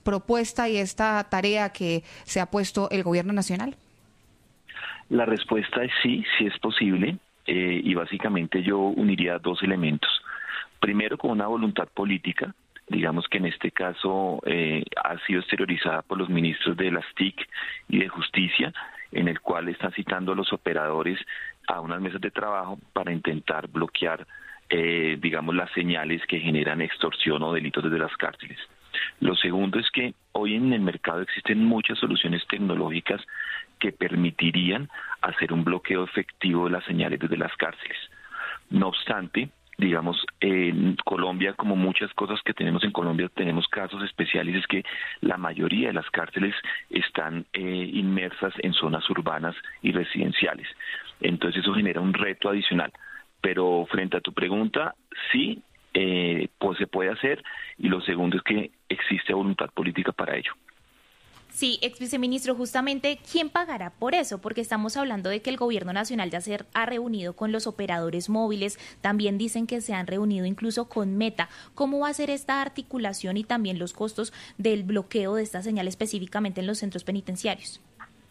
propuesta y esta tarea que se ha puesto el gobierno nacional? La respuesta es sí, sí es posible, y básicamente yo uniría dos elementos. Primero, con una voluntad política, digamos que en este caso ha sido exteriorizada por los ministros de las TIC y de Justicia, en el cual están citando a los operadores a unas mesas de trabajo para intentar bloquear, digamos, las señales que generan extorsión o delitos desde las cárceles. Lo segundo es que hoy en el mercado existen muchas soluciones tecnológicas que permitirían hacer un bloqueo efectivo de las señales desde las cárceles. No obstante, digamos, en Colombia, como muchas cosas que tenemos en Colombia, tenemos casos especiales, es que la mayoría de las cárceles están inmersas en zonas urbanas y residenciales. Entonces eso genera un reto adicional. Pero frente a tu pregunta, sí, pues se puede hacer, y lo segundo es que existe voluntad política para ello. Sí, ex viceministro, justamente, ¿quién pagará por eso? Porque estamos hablando de que el gobierno nacional ya se ha reunido con los operadores móviles, también dicen que se han reunido incluso con Meta. ¿Cómo va a ser esta articulación y también los costos del bloqueo de esta señal específicamente en los centros penitenciarios?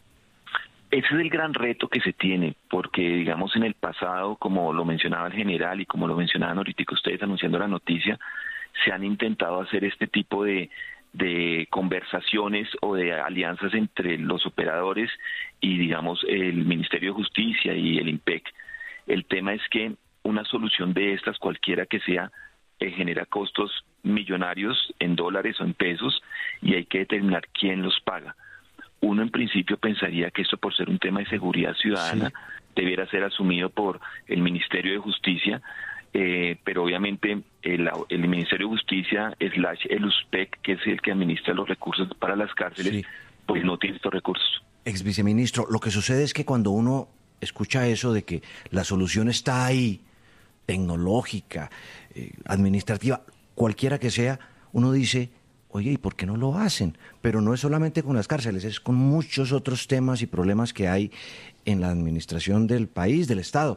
Ese es el gran reto que se tiene, porque digamos en el pasado, como lo mencionaba el general y como lo mencionaban ahorita ustedes anunciando la noticia, se han intentado hacer este tipo de conversaciones o de alianzas entre los operadores y, digamos, el Ministerio de Justicia y el IMPEC. El tema es que una solución de estas, cualquiera que sea, genera costos millonarios en dólares o en pesos, y hay que determinar quién los paga. Uno en principio pensaría que esto, por ser un tema de seguridad ciudadana, debiera ser asumido por el Ministerio de Justicia, pero obviamente el Ministerio de Justicia / el USPEC, que es el que administra los recursos para las cárceles, pues no tiene estos recursos. Ex viceministro, lo que sucede es que cuando uno escucha eso de que la solución está ahí, tecnológica, administrativa, cualquiera que sea, uno dice, oye, ¿y por qué no lo hacen? Pero no es solamente con las cárceles, es con muchos otros temas y problemas que hay en la administración del país, del Estado.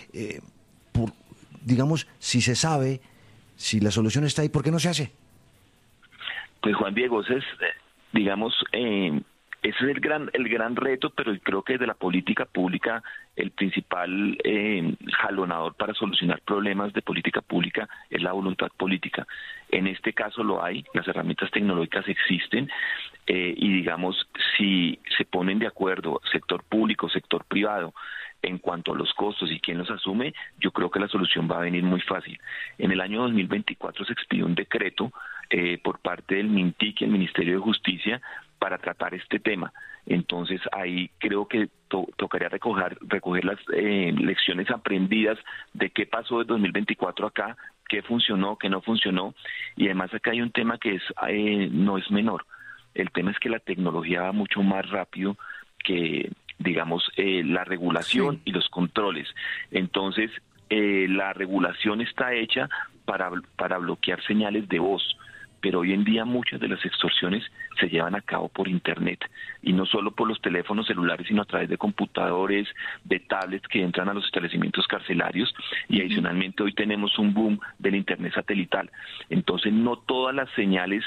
Digamos, si se sabe, si la solución está ahí, ¿por qué no se hace? Pues Juan Diego, ese es, digamos, ese es el gran reto, pero creo que desde la política pública el principal jalonador para solucionar problemas de política pública es la voluntad política. En este caso lo hay, las herramientas tecnológicas existen, y digamos, si se ponen de acuerdo sector público, sector privado, en cuanto a los costos y quién los asume, yo creo que la solución va a venir muy fácil. En el año 2024 se expidió un decreto por parte del MINTIC y el Ministerio de Justicia para tratar este tema. Entonces ahí creo que tocaría recoger las lecciones aprendidas de qué pasó de 2024 acá, qué funcionó, qué no funcionó, y además acá hay un tema que no es menor. El tema es que la tecnología va mucho más rápido que, digamos, la regulación y los controles. Entonces, la regulación está hecha para bloquear señales de voz, pero hoy en día muchas de las extorsiones se llevan a cabo por Internet, y no solo por los teléfonos celulares, sino a través de computadores, de tablets que entran a los establecimientos carcelarios, y adicionalmente hoy tenemos un boom del Internet satelital. Entonces no todas las señales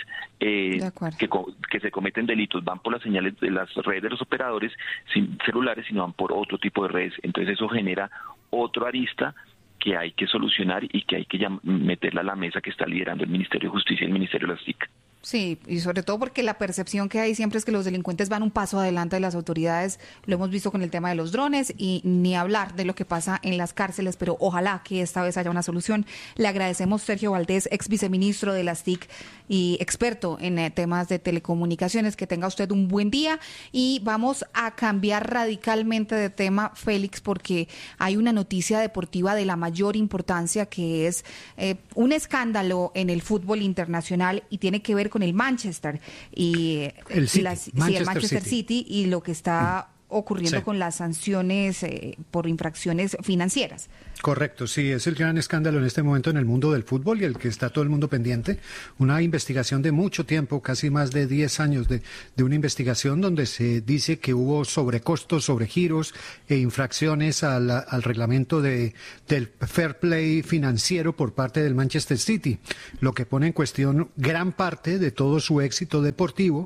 que se cometen delitos van por las señales de las redes de los operadores celulares, sino van por otro tipo de redes. Entonces eso genera otro arista que hay que solucionar y que hay que meterla a la mesa que está liderando el Ministerio de Justicia y el Ministerio de las TIC. Sí, y sobre todo porque la percepción que hay siempre es que los delincuentes van un paso adelante de las autoridades. Lo hemos visto con el tema de los drones, y ni hablar de lo que pasa en las cárceles, pero ojalá que esta vez haya una solución. Le agradecemos, Sergio Valdés, ex viceministro de las TIC y experto en temas de telecomunicaciones. Que tenga usted un buen día, y vamos a cambiar radicalmente de tema, Félix, porque hay una noticia deportiva de la mayor importancia, que es un escándalo en el fútbol internacional, y tiene que ver con el Manchester y el Manchester City, y lo que está ocurriendo Sí. con las sanciones por infracciones financieras. Correcto, sí, es el gran escándalo en este momento en el mundo del fútbol y el que está todo el mundo pendiente. Una investigación de mucho tiempo, casi más de 10 años de una investigación donde se dice que hubo sobrecostos, sobregiros e infracciones al reglamento del fair play financiero por parte del Manchester City, lo que pone en cuestión gran parte de todo su éxito deportivo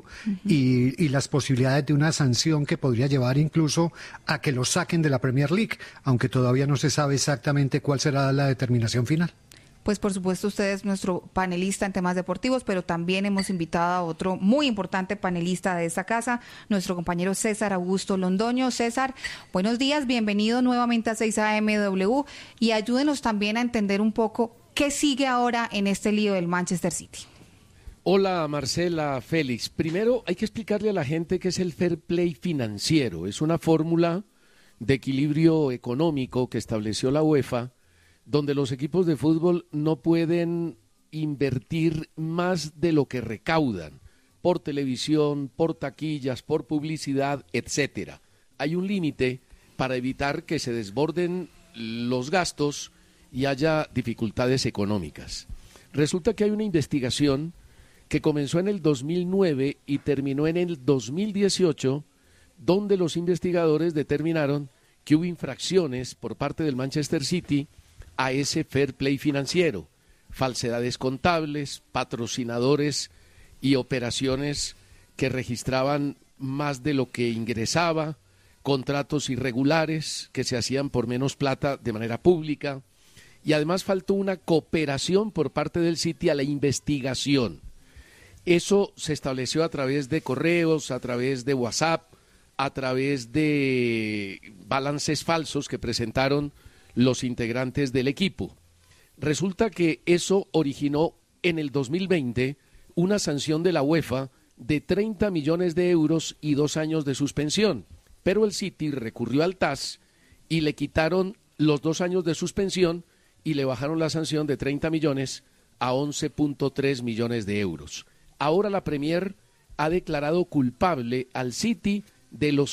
y las posibilidades de una sanción que podría llevar incluso a que lo saquen de la Premier League, aunque todavía no se sabe exactamente cuál será la determinación final. Pues por supuesto usted es nuestro panelista en temas deportivos, pero también hemos invitado a otro muy importante panelista de esta casa, nuestro compañero César Augusto Londoño. César, buenos días, bienvenido nuevamente a 6AMW y ayúdenos también a entender un poco qué sigue ahora en este lío del Manchester City. Hola Marcela, Félix. Primero hay que explicarle a la gente qué es el fair play financiero. Es una fórmula de equilibrio económico que estableció la UEFA, donde los equipos de fútbol no pueden invertir más de lo que recaudan por televisión, por taquillas, por publicidad, etcétera. Hay un límite para evitar que se desborden los gastos y haya dificultades económicas. Resulta que hay una investigación que comenzó en el 2009 y terminó en el 2018, donde los investigadores determinaron que hubo infracciones por parte del Manchester City a ese fair play financiero, falsedades contables, patrocinadores y operaciones que registraban más de lo que ingresaba, contratos irregulares que se hacían por menos plata de manera pública, y además faltó una cooperación por parte del City a la investigación. Eso se estableció a través de correos, a través de WhatsApp, a través de balances falsos que presentaron los integrantes del equipo. Resulta que eso originó en el 2020 una sanción de la UEFA de 30 millones de euros y 2 años de suspensión. Pero el City recurrió al TAS y le quitaron los 2 años de suspensión y le bajaron la sanción de 30 millones a 11.3 millones de euros. Ahora la Premier ha declarado culpable al City de los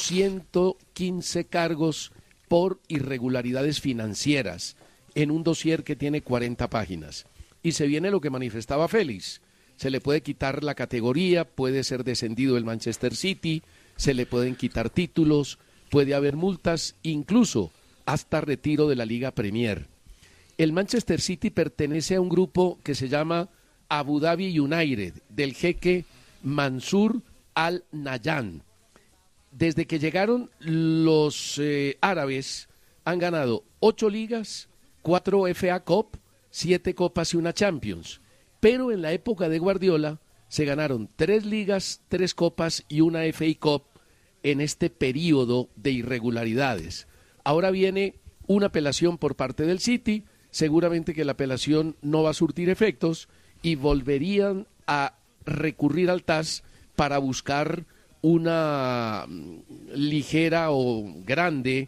115 cargos por irregularidades financieras en un dossier que tiene 40 páginas. Y se viene lo que manifestaba Félix. Se le puede quitar la categoría, puede ser descendido el Manchester City, se le pueden quitar títulos, puede haber multas, incluso hasta retiro de la Liga Premier. El Manchester City pertenece a un grupo que se llama Abu Dhabi United, del jeque Mansur Al Nahyan. Desde que llegaron los árabes, han ganado 8 ligas, 4 FA Cup, 7 copas y una Champions. Pero en la época de Guardiola se ganaron 3 ligas, 3 copas y una FA Cup en este periodo de irregularidades. Ahora viene una apelación por parte del City, seguramente que la apelación no va a surtir efectos y volverían a recurrir al TAS para buscar una ligera o grande,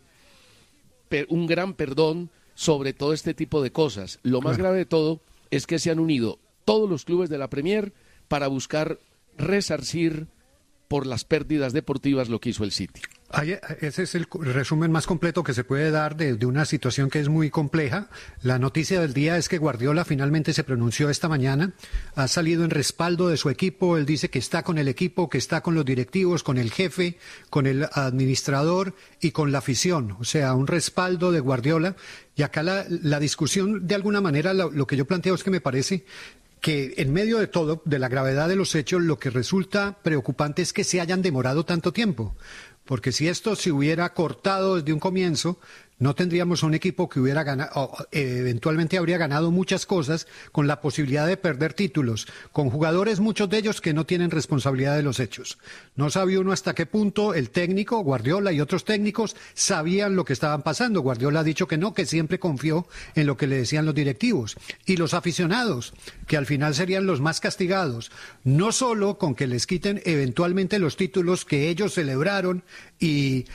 un gran perdón sobre todo este tipo de cosas. Lo más grave de todo es que se han unido todos los clubes de la Premier para buscar resarcir por las pérdidas deportivas lo que hizo el City. Ese es el resumen más completo que se puede dar de una situación que es muy compleja. La noticia del día es que Guardiola finalmente se pronunció esta mañana, ha salido en respaldo de su equipo, él dice que está con el equipo, que está con los directivos, con el jefe, con el administrador y con la afición, o sea, un respaldo de Guardiola. Y acá la discusión, de alguna manera, lo que yo planteo es que me parece que en medio de todo, de la gravedad de los hechos, lo que resulta preocupante es que se hayan demorado tanto tiempo. Porque si esto se hubiera cortado desde un comienzo, no tendríamos un equipo que hubiera ganado, eventualmente habría ganado muchas cosas con la posibilidad de perder títulos, con jugadores, muchos de ellos que no tienen responsabilidad de los hechos. No sabía uno hasta qué punto el técnico, Guardiola y otros técnicos, sabían lo que estaban pasando. Guardiola ha dicho que no, que siempre confió en lo que le decían los directivos. Y los aficionados, que al final serían los más castigados, no solo con que les quiten eventualmente los títulos que ellos celebraron y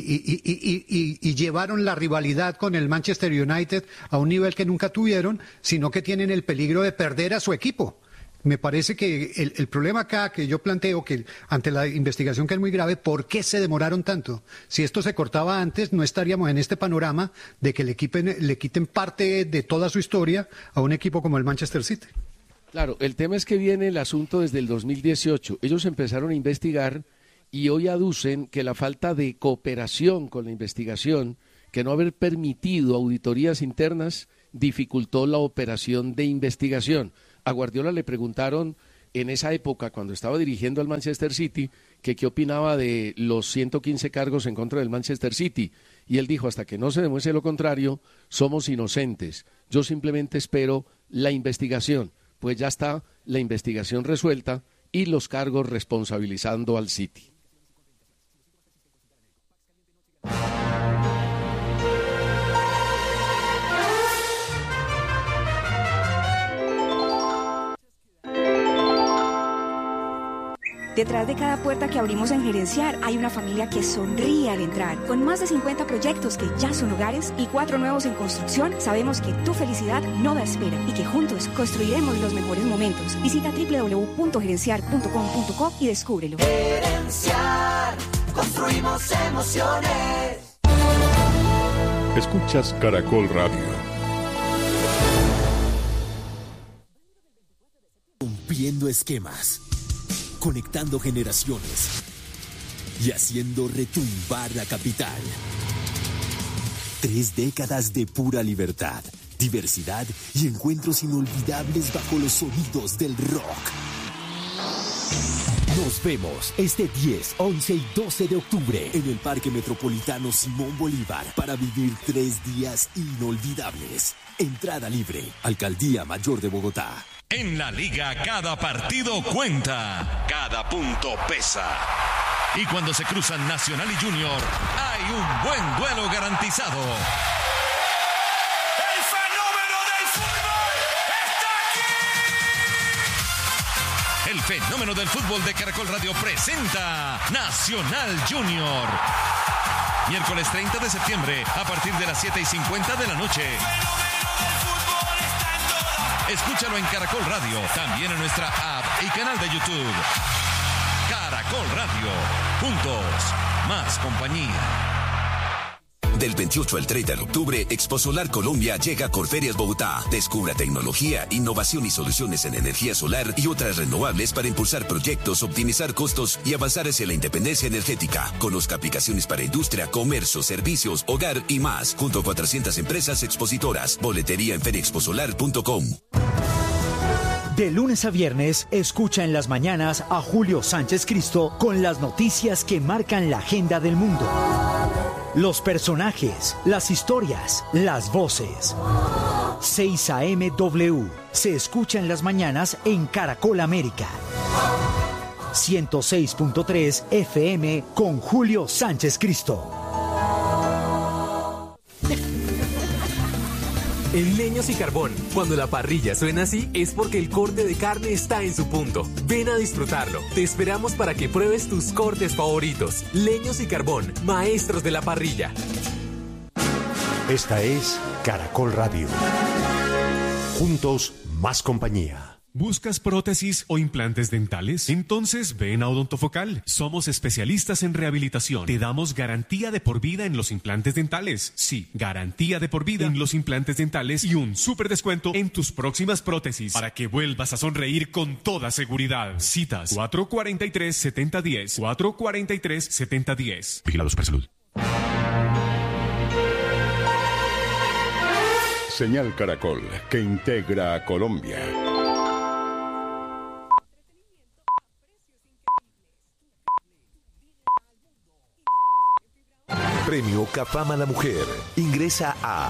llevaron la rivalidad con el Manchester United a un nivel que nunca tuvieron, sino que tienen el peligro de perder a su equipo. Me parece que el problema acá que yo planteo, que ante la investigación que es muy grave, ¿por qué se demoraron tanto? Si esto se cortaba antes, no estaríamos en este panorama de que le quiten parte de toda su historia a un equipo como el Manchester City. Claro, el tema es que viene el asunto desde el 2018. Ellos empezaron a investigar y hoy aducen que la falta de cooperación con la investigación, que no haber permitido auditorías internas, dificultó la operación de investigación. A Guardiola le preguntaron en esa época, cuando estaba dirigiendo al Manchester City, que qué opinaba de los 115 cargos en contra del Manchester City. Y él dijo, hasta que no se demuestre lo contrario, somos inocentes. Yo simplemente espero la investigación. Pues ya está la investigación resuelta y los cargos responsabilizando al City. Detrás de cada puerta que abrimos en Gerenciar hay una familia que sonríe al entrar. Con más de 50 proyectos que ya son hogares y 4 nuevos en construcción, sabemos que tu felicidad no da espera y que juntos construiremos los mejores momentos. Visita www.gerenciar.com.co y descúbrelo. Gerenciar, construimos emociones. Escuchas Caracol Radio. Rompiendo esquemas, conectando generaciones y haciendo retumbar la capital. 3 décadas de pura libertad, diversidad y encuentros inolvidables bajo los sonidos del rock. Nos vemos este 10, 11 y 12 de octubre en el Parque Metropolitano Simón Bolívar para vivir 3 días inolvidables. Entrada libre, Alcaldía Mayor de Bogotá. En la liga cada partido cuenta, cada punto pesa. Y cuando se cruzan Nacional y Junior, hay un buen duelo garantizado. ¡El fenómeno del fútbol está aquí! El fenómeno del fútbol de Caracol Radio presenta Nacional Junior. Miércoles 30 de septiembre, a partir de las 7:50 de la noche. Escúchalo en Caracol Radio, también en nuestra app y canal de YouTube. Caracol Radio, juntos, más compañía. Del 28 al 30 de octubre, Expo Solar Colombia llega a Corferias Bogotá. Descubra tecnología, innovación y soluciones en energía solar y otras renovables para impulsar proyectos, optimizar costos y avanzar hacia la independencia energética. Conozca aplicaciones para industria, comercio, servicios, hogar y más, junto a 400 empresas expositoras. Boletería en feriexposolar.com. De lunes a viernes, escucha en las mañanas a Julio Sánchez Cristo con las noticias que marcan la agenda del mundo. Los personajes, las historias, las voces. 6 AM W se escucha en las mañanas en Caracol América. 106.3 FM con Julio Sánchez Cristo. En Leños y Carbón, cuando la parrilla suena así, es porque el corte de carne está en su punto. Ven a disfrutarlo. Te esperamos para que pruebes tus cortes favoritos. Leños y Carbón, maestros de la parrilla. Esta es Caracol Radio. Juntos, más compañía. ¿Buscas prótesis o implantes dentales? Entonces ven a Odontofocal. Somos especialistas en rehabilitación. Te damos garantía de por vida en los implantes dentales. Sí, garantía de por vida en los implantes dentales y un súper descuento en tus próximas prótesis para que vuelvas a sonreír con toda seguridad. Citas 443-7010. 443-7010. Vigilados por salud. Señal Caracol, que integra a Colombia. Premio Cafam a la Mujer. Ingresa a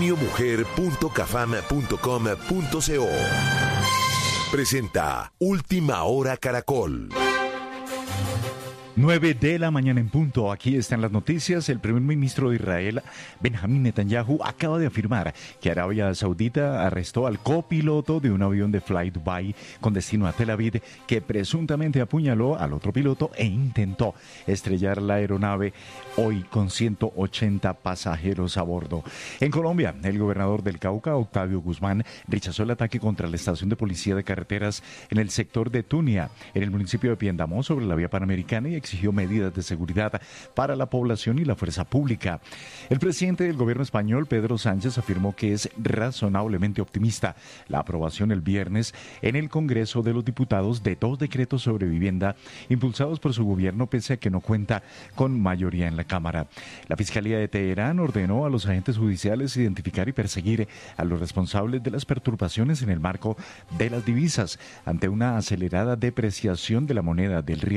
premiomujer.cafam.com.co. Presenta Última Hora Caracol. 9 de la mañana en punto. Aquí están las noticias. El primer ministro de Israel, Benjamín Netanyahu, acaba de afirmar que Arabia Saudita arrestó al copiloto de un avión de Fly Dubai con destino a Tel Aviv, que presuntamente apuñaló al otro piloto e intentó estrellar la aeronave, hoy con 180 pasajeros a bordo. En Colombia, el gobernador del Cauca, Octavio Guzmán, rechazó el ataque contra la estación de policía de carreteras en el sector de Tunia, en el municipio de Piendamó, sobre la vía panamericana, y exigió medidas de seguridad para la población y la fuerza pública. El presidente del gobierno español, Pedro Sánchez, afirmó que es razonablemente optimista la aprobación el viernes en el Congreso de los Diputados de 2 decretos sobre vivienda impulsados por su gobierno, pese a que no cuenta con mayoría en la Cámara. La Fiscalía de Teherán ordenó a los agentes judiciales identificar y perseguir a los responsables de las perturbaciones en el marco de las divisas ante una acelerada depreciación de la moneda del rial